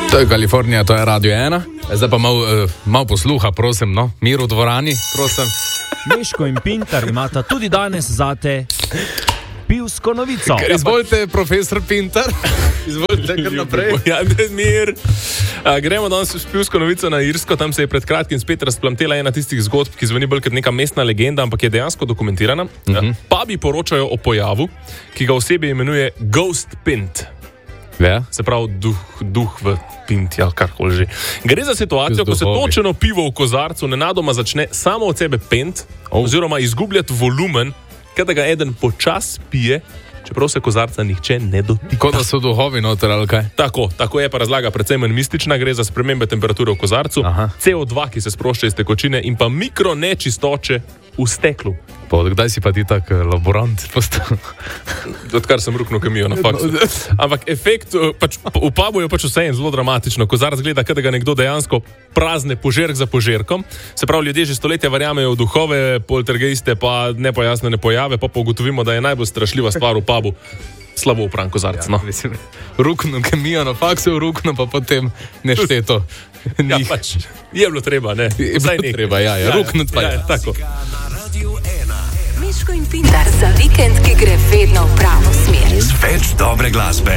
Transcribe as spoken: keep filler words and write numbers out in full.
To je Kalifornija, to je Radio ena. Zdaj pa malo uh, mal posluha, prosim, no. Mir v dvorani, prosim. Miško in Pintar imata tudi danes zate pivsko novico. Izvolite, profesor Pintar. Izvolite, kar naprej. Ja, mir. A, gremo danes s pivsko novico na Irsko. Tam se je pred kratkim spet razplamtela ena tistih zgodb, ki zveni bolj kot neka mestna legenda, ampak je dejansko dokumentirana. Uh-huh. Pubi poročajo o pojavu, ki ga osebje imenuje Ghost Pint. Ja. Se pravi duh, duh v pinti ali karkoli že. Gre za situacijo, ko se točeno pivo v kozarcu nenadoma začne samo od sebe pent, oh. oziroma izgubljati volumen, kada ga eden počas pije, čeprav se kozarca nihče ne dotika. Kot da so duhovi noter ali kaj? Tako, tako je pa razlaga predvsem mistična, gre za spremembe temperature v kozarcu, Aha. C O dva, ki se sprošča iz tekočine in pa mikronečistoče v steklu. Pa odkdaj si pa ti tak laborant postal? Odkar sem ruknil kemijo na faksu. Ampak efekt, pač, v pubu je pač vse en zelo dramatično. Kozarc gleda, kada ga nekdo dejansko prazne požirk za požirkom. Se pravi, ljudje že stoletja verjamejo v duhove, poltergeiste pa nepojasnene pojave, pa pa ugotovimo, da je najbolj strašljiva stvar v pubu slabo upran kozarc. Ja, no. Ruknil kemijo na faksu, ruknil pa potem nešteto. Ja, pač, je bilo treba, ne? Je bilo treba, ja, ja. Ruknil pa ja, je. Ja, tako. Miško in Pintar za vikend, ki gre vedno v pravo smer. Več dobre glasbe